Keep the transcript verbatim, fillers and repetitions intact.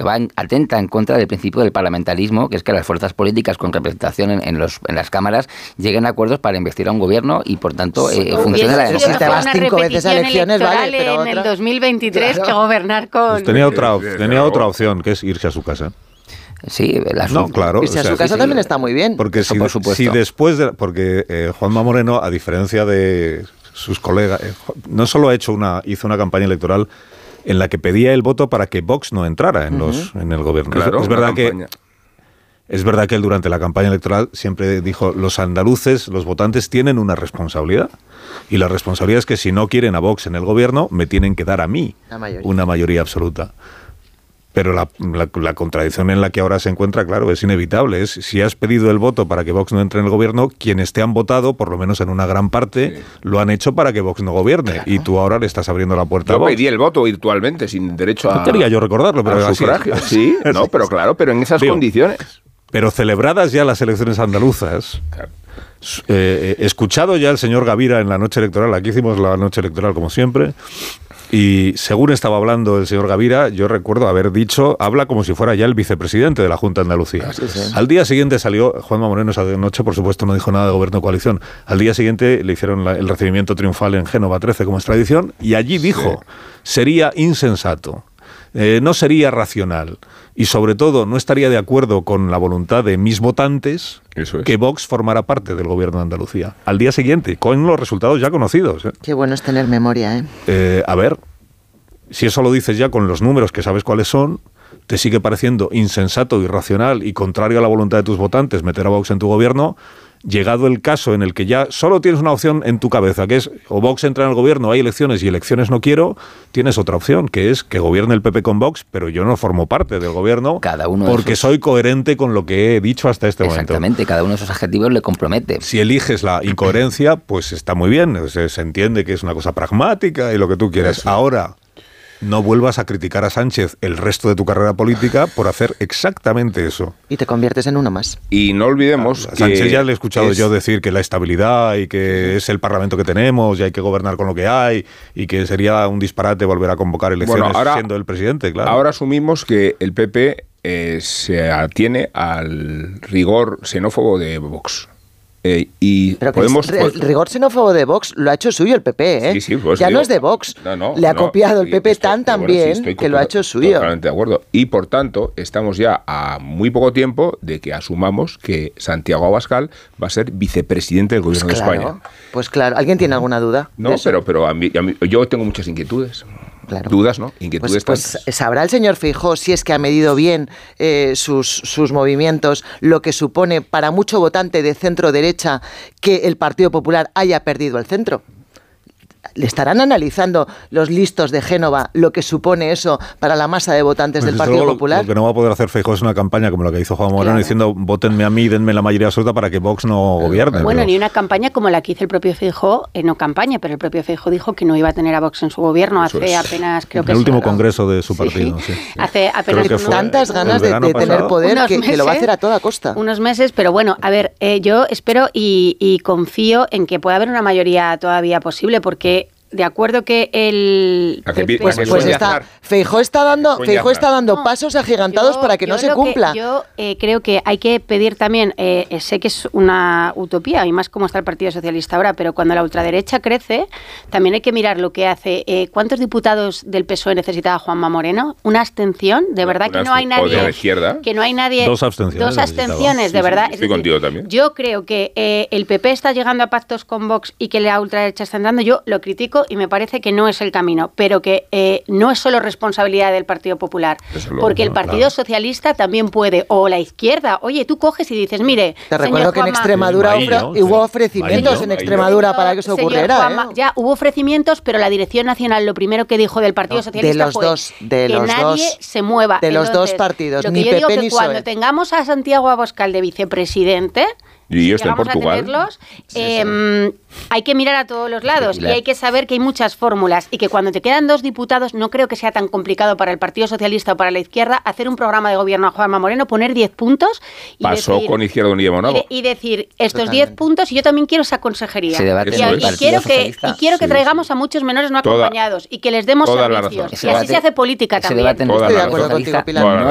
porque va en, atenta en contra del principio del parlamentarismo, que es que las fuerzas políticas con representación en, en, los, en las cámaras lleguen a acuerdos para investir a un gobierno y, por tanto, sí, eh, funcione la democracia. Si te vas cinco veces a elecciones, vale, pero en otra... el dos mil veintitrés claro. que gobernar con... Pues tenía otra, tenía otra opción, que es irse a su casa. Sí, la no, claro. Irse a su o sea, casa sí, también sí. está muy bien. Porque si, por supuesto. si después de... Porque eh, Juanma Moreno, a diferencia de sus colegas, eh, no solo ha hecho una, hizo una campaña electoral en la que pedía el voto para que Vox no entrara en, uh-huh. los, en el gobierno. Claro, es, es verdad que... campaña. Es verdad que él durante la campaña electoral siempre dijo, los andaluces, los votantes tienen una responsabilidad. Y la responsabilidad es que si no quieren a Vox en el gobierno, me tienen que dar a mí mayoría. una mayoría absoluta. Pero la, la, la contradicción en la que ahora se encuentra, claro, es inevitable. Es si has pedido el voto para que Vox no entre en el gobierno, quienes te han votado, por lo menos en una gran parte, sí. lo han hecho para que Vox no gobierne. Claro. Y tú ahora le estás abriendo la puerta yo a Vox. Yo pedí el voto virtualmente, sin derecho a... No quería yo recordarlo, pero a sufragio. Sí, no, pero claro, pero en esas Digo, condiciones. Pero celebradas ya las elecciones andaluzas... Claro. Eh, escuchado ya el señor Gavira en la noche electoral, aquí hicimos la noche electoral como siempre, y según estaba hablando el señor Gavira, yo recuerdo haber dicho, habla como si fuera ya el vicepresidente de la Junta de Andalucía. Ah, sí, sí. Al día siguiente salió, Juanma Moreno esa noche por supuesto no dijo nada de gobierno de coalición, al día siguiente le hicieron la, el recibimiento triunfal en Génova trece como es tradición, y allí dijo, sí. sería insensato, eh, no sería racional, y sobre todo no estaría de acuerdo con la voluntad de mis votantes Eso es. que Vox formara parte del gobierno de Andalucía. Al día siguiente, con los resultados ya conocidos. ¿eh? Qué bueno es tener memoria, ¿eh? eh a ver, si eso lo dices ya con los números que sabes cuáles son, te sigue pareciendo insensato, irracional y contrario a la voluntad de tus votantes meter a Vox en tu gobierno, llegado el caso en el que ya solo tienes una opción en tu cabeza, que es o Vox entra en el gobierno, hay elecciones y elecciones no quiero, tienes otra opción, que es que gobierne el P P con Vox, pero yo no formo parte del gobierno cada uno porque esos... soy coherente con lo que he dicho hasta este Exactamente, momento. Exactamente, cada uno de esos adjetivos le compromete. Si eliges la incoherencia, pues está muy bien, se, se entiende que es una cosa pragmática y lo que tú quieras. Eso. Ahora, no vuelvas a criticar a Sánchez el resto de tu carrera política por hacer exactamente eso. Y te conviertes en uno más. Y no olvidemos a que... Sánchez ya le he escuchado es... yo decir que la estabilidad y que es el Parlamento que tenemos y hay que gobernar con lo que hay y que sería un disparate volver a convocar elecciones bueno, ahora, siendo el presidente, claro. Ahora asumimos que el P P eh, se atiene al rigor xenófobo de Vox. Eh, y Pero podemos, el, el rigor xenófobo de Vox lo ha hecho suyo el P P, ¿eh? Sí, sí, pues ya digo, no es de Vox. No, no, Le ha no, copiado el P P estoy, tan tan bueno, bien sí, que lo ha hecho suyo. Totalmente de acuerdo. Y por tanto, estamos ya a muy poco tiempo de que asumamos que Santiago Abascal va a ser vicepresidente del gobierno pues claro, de España. Pues claro, ¿alguien tiene alguna duda? No, pero, pero a mí, a mí, yo tengo muchas inquietudes. Claro. Dudas, ¿no? Inquietudes. Pues, pues sabrá el señor Feijóo si es que ha medido bien eh, sus, sus movimientos, lo que supone para mucho votante de centro derecha que el Partido Popular haya perdido el centro. ¿Le estarán analizando los listos de Génova lo que supone eso para la masa de votantes pues del Partido lo, Popular? Lo que no va a poder hacer Feijóo es una campaña como la que hizo Juan Moreno claro. diciendo votenme a mí, denme la mayoría absoluta para que Vox no gobierne. Bueno, pero... ni una campaña como la que hizo el propio Feijóo, eh, no campaña, pero el propio Feijóo dijo que no iba a tener a Vox en su gobierno eso hace es. apenas, creo que el es último el congreso de su partido. Sí. Sí. Hace apenas que fue tantas ganas de, de tener poder que, meses, que lo va a hacer a toda costa. Unos meses, pero bueno, a ver, eh, yo espero y, y confío en que pueda haber una mayoría todavía posible, porque de acuerdo que el... Que, P P, pues pues está, Feijóo está dando, Feijóo está dando no, pasos agigantados yo, para que no se cumpla. Que, yo eh, creo que hay que pedir también, eh, sé que es una utopía, y más como está el Partido Socialista ahora, pero cuando la ultraderecha crece, también hay que mirar lo que hace. Eh, ¿Cuántos diputados del P S O E necesitaba Juanma Moreno? ¿Una abstención? De verdad una que no hay nadie... de la izquierda. Que no hay nadie... Dos abstenciones. Dos abstenciones, de sí, verdad. Sí, estoy es decir, contigo también. Yo creo que eh, el P P está llegando a pactos con Vox y que la ultraderecha está entrando, yo lo critico y me parece que no es el camino, pero que eh, no es solo responsabilidad del Partido Popular, luego, porque el Partido claro. Socialista también puede, o la izquierda, oye, tú coges y dices, mire, te recuerdo que en Extremadura Maillo, hubo ofrecimientos Maillo, en Extremadura Maillo. para que eso ocurriera. Juanma, ¿eh? Ya hubo ofrecimientos, pero la Dirección Nacional lo primero que dijo del Partido no, Socialista de los fue dos, de que los nadie dos, se mueva. De los Entonces, dos partidos, lo que ni yo P P digo ni que P S O E. cuando tengamos a Santiago Abascal de vicepresidente, y yo estoy en llegamos Portugal. a tenerlos, sí, eh, sí. hay que mirar a todos los lados sí, y hay que saber que hay muchas fórmulas y que cuando te quedan dos diputados no creo que sea tan complicado para el Partido Socialista o para la izquierda hacer un programa de gobierno a Juanma Moreno, poner diez puntos y Pasó decir, con Izquierda Unida y Monago. Y, y decir, estos diez puntos y yo también quiero esa consejería. Se debate y, en el y Partido quiero que, Socialista. y quiero que Sí, traigamos sí. a muchos menores no Toda, acompañados y que les demos servicios. razón. Y así se hace política ese también. debate en Toda Estoy de la acuerdo razón. contigo, Pilar. Toda la